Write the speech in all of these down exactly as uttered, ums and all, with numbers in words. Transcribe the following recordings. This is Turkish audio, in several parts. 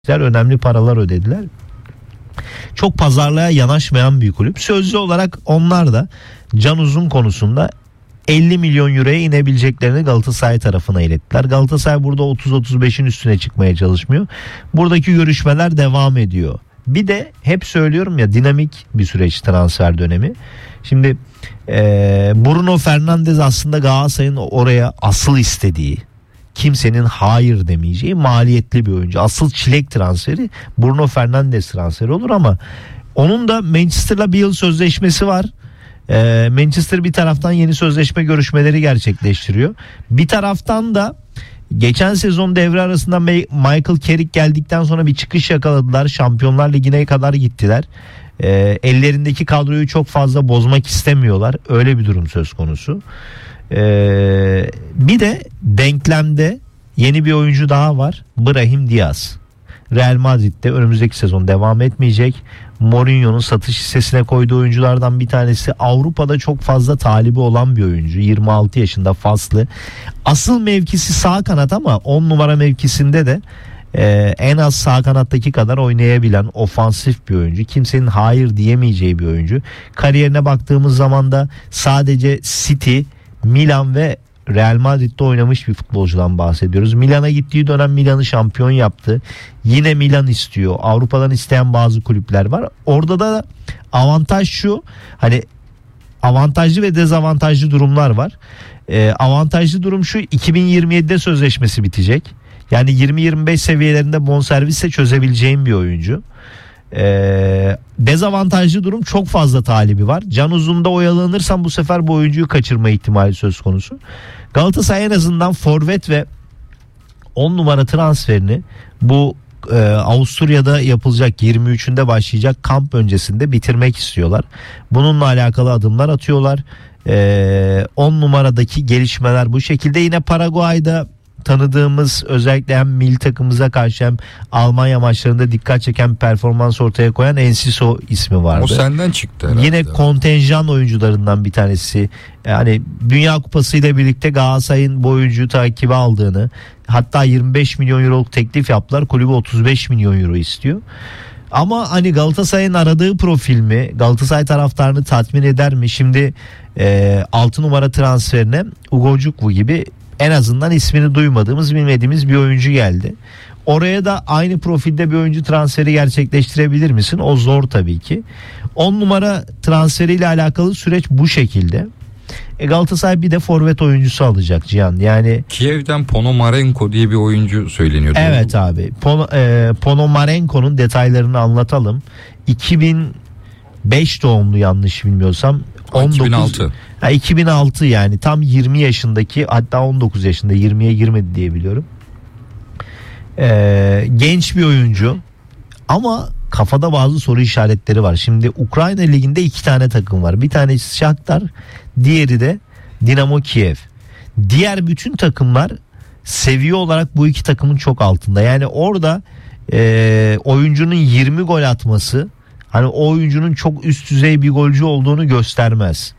önemli paralar ödediler. Çok pazarlığa yanaşmayan bir kulüp. Sözlü olarak onlar da Can Uzun konusunda elli milyon euroya inebileceklerini Galatasaray tarafına ilettiler. Galatasaray burada otuz otuz beşin üstüne çıkmaya çalışmıyor. Buradaki görüşmeler devam ediyor. Bir de hep söylüyorum ya, dinamik bir süreç transfer dönemi. Şimdi e, Bruno Fernandes aslında Galatasaray'ın oraya asıl istediği, kimsenin hayır demeyeceği maliyetli bir oyuncu. Asıl çilek transferi Bruno Fernandes transferi olur ama onun da Manchester'la bir yıl sözleşmesi var. Ee, Manchester bir taraftan yeni sözleşme görüşmeleri gerçekleştiriyor. Bir taraftan da geçen sezon devre arasında Michael Carrick geldikten sonra bir çıkış yakaladılar. Şampiyonlar Ligi'ne kadar gittiler. Ee, ellerindeki kadroyu çok fazla bozmak istemiyorlar. Öyle bir durum söz konusu. Ee, bir de denklemde yeni bir oyuncu daha var. Brahim Diaz. Real Madrid'de önümüzdeki sezon devam etmeyecek. Mourinho'nun satış listesine koyduğu oyunculardan bir tanesi. Avrupa'da çok fazla talibi olan bir oyuncu. yirmi altı yaşında, faslı. Asıl mevkisi sağ kanat ama on numara mevkisinde de e, en az sağ kanattaki kadar oynayabilen ofansif bir oyuncu. Kimsenin hayır diyemeyeceği bir oyuncu. Kariyerine baktığımız zaman da sadece City, Milan ve Real Madrid'de oynamış bir futbolcudan bahsediyoruz. Milan'a gittiği dönem Milan'ı şampiyon yaptı. Yine Milan istiyor. Avrupa'dan isteyen bazı kulüpler var. Orada da avantaj şu, hani avantajlı ve dezavantajlı durumlar var. Ee, avantajlı durum şu, iki bin yirmi yedide sözleşmesi bitecek. Yani yirmi yirmi beş seviyelerinde bonservisle çözebileceğim bir oyuncu. Ee, dezavantajlı durum, çok fazla talibi var. Can Uzun'da oyalanırsan bu sefer bu oyuncuyu kaçırma ihtimali söz konusu. Galatasaray en azından forvet ve on numara transferini bu e, Avusturya'da yapılacak yirmi üçünde başlayacak kamp öncesinde bitirmek istiyorlar. Bununla alakalı adımlar atıyorlar. E, on numaradaki gelişmeler bu şekilde. Yine Paraguay'da tanıdığımız, özellikle hem milli takımımıza karşı hem Almanya maçlarında dikkat çeken performans ortaya koyan Enciso ismi vardı. O senden çıktı herhalde. Yine kontenjan oyuncularından bir tanesi. Yani Dünya Kupası ile birlikte Galatasaray'ın bu oyuncuyu takibe aldığını, hatta yirmi beş milyon euroluk teklif yaptılar. Kulübü otuz beş milyon euro istiyor. Ama hani Galatasaray'ın aradığı profil mi? Galatasaray taraftarını tatmin eder mi? Şimdi e, altı numara transferine Ugo Cukwu gibi en azından ismini duymadığımız, bilmediğimiz bir oyuncu geldi. Oraya da aynı profilde bir oyuncu transferi gerçekleştirebilir misin? O zor tabii ki. on numara transferiyle alakalı süreç bu şekilde. E Galatasaray bir de forvet oyuncusu alacak Cihan. Yani Kiev'den Ponomarenko diye bir oyuncu söyleniyordu. Evet abi. Pon, e, Ponomarenko'nun detaylarını anlatalım. iki bin beş doğumlu yanlış bilmiyorsam. on dokuz, iki bin altı. Ha, iki bin altı yani tam yirmi yaşındaki, hatta on dokuz yaşında, yirmiye girmedi diye biliyorum. Ee, genç bir oyuncu ama kafada bazı soru işaretleri var. Şimdi Ukrayna Ligi'nde iki tane takım var. Bir tanesi Shakhtar, diğeri de Dinamo Kiev. Diğer bütün takımlar seviye olarak bu iki takımın çok altında. Yani orada e, oyuncunun yirmi gol atması, hani o oyuncunun çok üst düzey bir golcü olduğunu göstermez.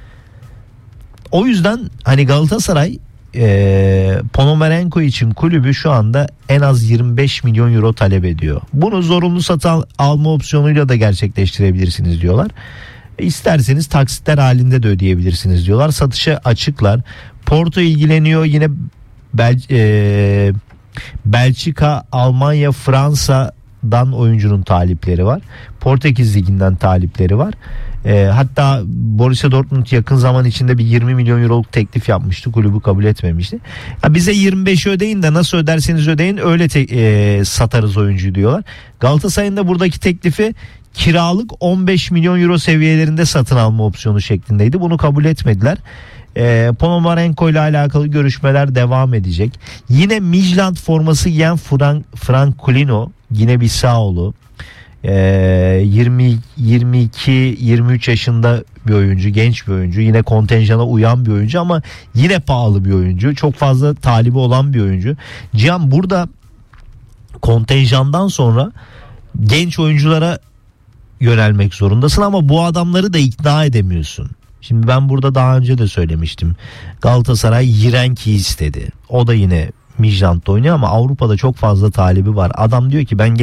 O yüzden hani Galatasaray e, Ponomarenko için kulübü şu anda en az yirmi beş milyon euro talep ediyor. Bunu zorunlu satın alma opsiyonuyla da gerçekleştirebilirsiniz diyorlar. İsterseniz taksitler halinde de ödeyebilirsiniz diyorlar. Satışa açıklar. Porto ilgileniyor. Yine Bel, e, Belçika, Almanya, Fransa'dan oyuncunun talipleri var. Portekiz Ligi'nden talipleri var. E, hatta Borussia Dortmund yakın zaman içinde bir yirmi milyon euroluk teklif yapmıştı. Kulübü kabul etmemişti. Ya bize yirmi beş ödeyin de nasıl öderseniz ödeyin öyle te- e, satarız oyuncuyu diyorlar. Galatasaray'ın da buradaki teklifi kiralık on beş milyon euro seviyelerinde satın alma opsiyonu şeklindeydi. Bunu kabul etmediler. E, Ponomarenko ile alakalı görüşmeler devam edecek. Yine Midtjylland forması giyen Frank, Frank Kulino, yine Bissaoğlu. yirmi yirmi iki yirmi üç yaşında bir oyuncu, genç bir oyuncu, yine kontenjana uyan bir oyuncu ama yine pahalı bir oyuncu, çok fazla talibi olan bir oyuncu. Cihan, burada kontenjandan sonra genç oyunculara yönelmek zorundasın ama bu adamları da ikna edemiyorsun. Şimdi ben burada daha önce de söylemiştim, Galatasaray Yirenki istedi, o da yine Midtjylland'da oynuyor ama Avrupa'da çok fazla talibi var. Adam diyor ki ben